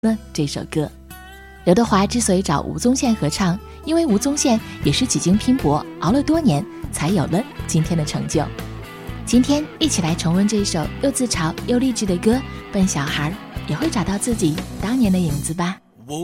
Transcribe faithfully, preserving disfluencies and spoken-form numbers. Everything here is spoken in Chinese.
呢这首歌。刘德华之所以找吴宗宪合唱，因为吴宗宪也是几经拼搏，熬了多年，才有了今天的成就。今天一起来重温这首又自嘲又励志的歌《笨小孩》，也会找到自己当年的影子吧。